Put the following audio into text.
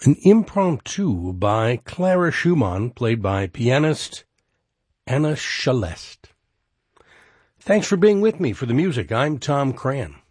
An impromptu by Clara Schumann, played by pianist Anna Shelest. Thanks for being with me for the music. I'm Tom Cran.